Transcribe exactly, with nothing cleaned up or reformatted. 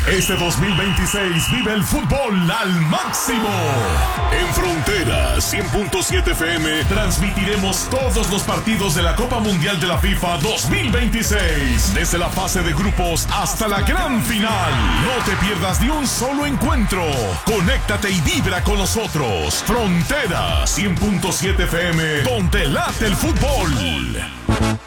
Este dos mil veintiséis vive el fútbol al máximo. En Frontera cien punto siete F M transmitiremos todos los partidos de la Copa Mundial de la FIFA dos mil veintiséis. Desde la fase de grupos hasta la gran final. No te pierdas ni un solo encuentro. Conéctate y vibra con nosotros. Frontera cien punto siete F M, donde late el fútbol.